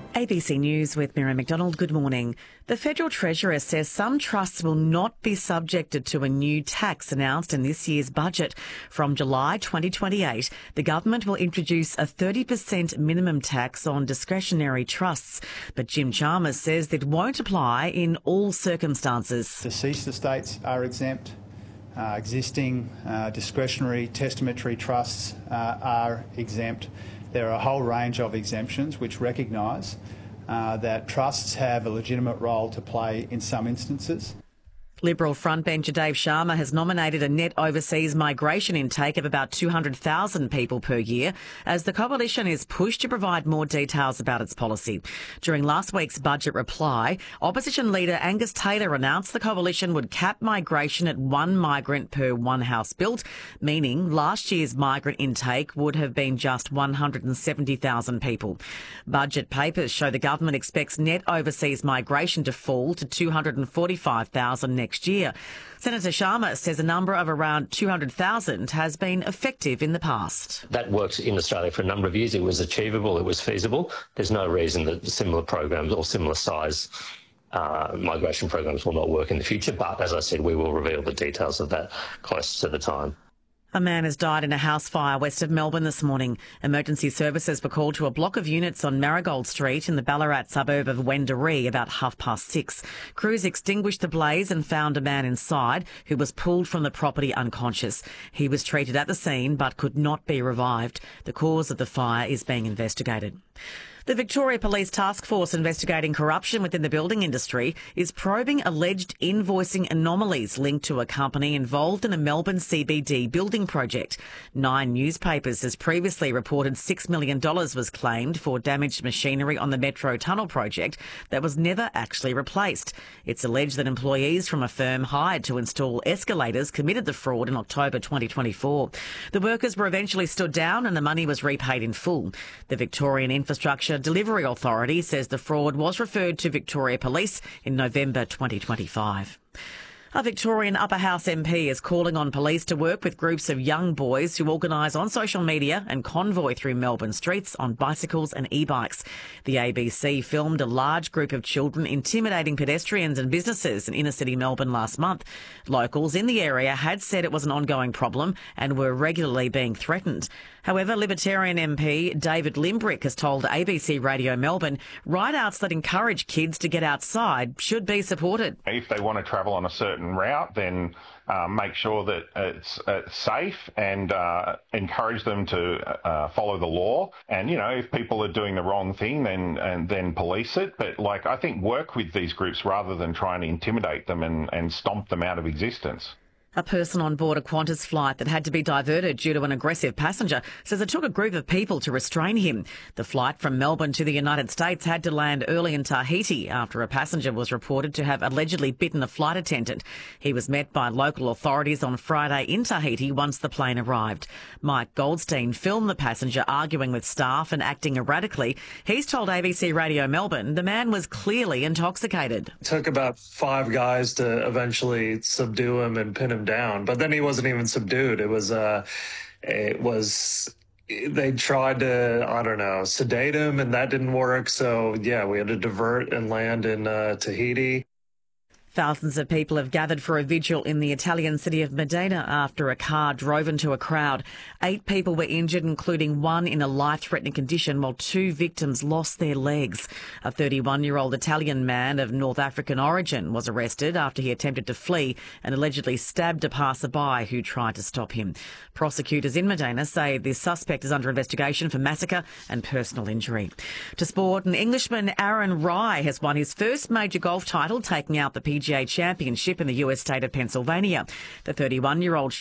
ABC News with Miriam McDonald. Good morning. The Federal Treasurer says some trusts will not be subjected to a new tax announced in this year's budget. From July 2028, the government will introduce a 30% minimum tax on discretionary trusts. But Jim Chalmers says it won't apply in all circumstances. Deceased estates are exempt. Existing discretionary testamentary trusts are exempt. There are a whole range of exemptions which recognise that trusts have a legitimate role to play in some instances. Liberal frontbencher Dave Sharma has nominated a net overseas migration intake of about 200,000 people per year as the coalition is pushed to provide more details about its policy. During last week's budget reply, opposition leader Angus Taylor announced the coalition would cap migration at one migrant per one house built, meaning last year's migrant intake would have been just 170,000 people. Budget papers show the government expects net overseas migration to fall to 245,000 next year. Senator Sharma says a number of around 200,000 has been effective in the past. That worked in Australia for a number of years. It was achievable. It was feasible. There's no reason that similar programs or similar size migration programs will not work in the future. But as I said, we will reveal the details of that close to the time. A man has died in a house fire west of Melbourne this morning. Emergency services were called to a block of units on Marigold Street in the Ballarat suburb of Wendouree about 6:30. Crews extinguished the blaze and found a man inside who was pulled from the property unconscious. He was treated at the scene but could not be revived. The cause of the fire is being investigated. The Victoria Police Task Force investigating corruption within the building industry is probing alleged invoicing anomalies linked to a company involved in a Melbourne CBD building project. 9 newspapers has previously reported $6 million was claimed for damaged machinery on the Metro Tunnel project that was never actually replaced. It's alleged that employees from a firm hired to install escalators committed the fraud in October 2024. The workers were eventually stood down and the money was repaid in full. The Victorian Infrastructure Delivery Authority says the fraud was referred to Victoria Police in November 2025. A Victorian Upper House MP is calling on police to work with groups of young boys who organise on social media and convoy through Melbourne streets on bicycles and e-bikes. The ABC filmed a large group of children intimidating pedestrians and businesses in inner-city Melbourne last month. Locals in the area had said it was an ongoing problem and were regularly being threatened. However, Libertarian MP David Limbrick has told ABC Radio Melbourne rideouts that encourage kids to get outside should be supported. If they want to travel on a certain route, then make sure that it's safe and encourage them to follow the law. And, you know, if people are doing the wrong thing, then police it. But, I think work with these groups rather than trying to intimidate them and stomp them out of existence. A person on board a Qantas flight that had to be diverted due to an aggressive passenger says it took a group of people to restrain him. The flight from Melbourne to the United States had to land early in Tahiti after a passenger was reported to have allegedly bitten a flight attendant. He was met by local authorities on Friday in Tahiti once the plane arrived. Mike Goldstein filmed the passenger arguing with staff and acting erratically. He's told ABC Radio Melbourne the man was clearly intoxicated. It took about 5 guys to eventually subdue him and pin him down, but then he wasn't even subdued. They tried to, sedate him, and that didn't work. So yeah, we had to divert and land in Tahiti. Thousands of people have gathered for a vigil in the Italian city of Modena after a car drove into a crowd. 8 people were injured, including 1 in a life-threatening condition, while 2 victims lost their legs. A 31-year-old Italian man of North African origin was arrested after he attempted to flee and allegedly stabbed a passerby who tried to stop him. Prosecutors in Modena say the suspect is under investigation for massacre and personal injury. To sport, an Englishman, Aaron Rai, has won his first major golf title, taking out the PGA Championship in the US state of Pennsylvania. The 31-year-old